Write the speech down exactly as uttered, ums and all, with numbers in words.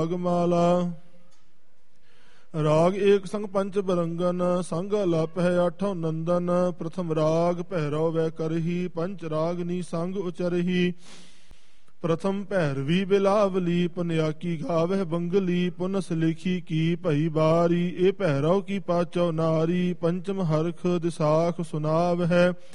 ਰਾਗਮਾਲਾ ਰਾਗ ਏਕ ਸੰਗ ਪੰਚ ਬਰੰਗਨ ਸੰਗ ਅਲਪ ਹੈ ਆਠੋ ਨੰਦਨ ਪ੍ਰਥਮ ਰਾਗ ਭੈਰਵ ਵੈ ਕਰਹੀ ਪੰਚ ਰਾਗਨੀ ਸੰਗ ਉਚਰਹੀ ਪ੍ਰਥਮ ਭੈਰਵੀ ਬਿਲਾਵਲੀ ਪੁਨਿਆਕੀ ਗਾਵਹਿ ਬੰਗਲੀ ਪੁਨਸ ਲਿਖੀ ਕੀ ਭਈ ਬਾਰੀ ਇਹ ਭੈਰਵ ਕੀ ਪਾਚੋ ਨਾਰੀ ਪੰਚਮ ਹਰਖ ਦਿਸਾਖ ਸੁਨਾਵ ਹੈ